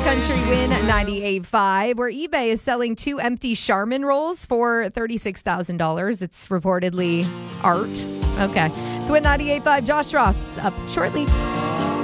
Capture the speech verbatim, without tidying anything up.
Country Win ninety-eight point five, where eBay is selling two empty Charmin rolls for thirty-six thousand dollars. It's reportedly art. Okay. So at ninety-eight point five, Josh Ross up shortly.